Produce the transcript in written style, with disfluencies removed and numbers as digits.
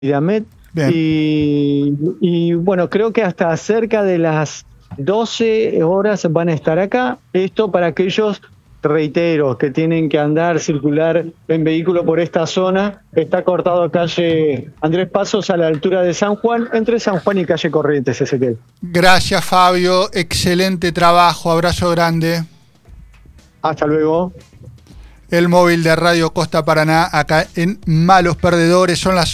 Amet. Bien. Y bueno, creo que hasta cerca de las 12 horas van a estar acá. Esto para aquellos, reitero, que tienen que andar, circular en vehículo por esta zona. Está cortado calle Andrés Pasos a la altura de San Juan, entre San Juan y calle Corrientes, Ezequiel. Gracias, Fabio. Excelente trabajo. Abrazo grande. Hasta luego. El móvil de Radio Costa Paraná, acá en Malos Perdedores. Son las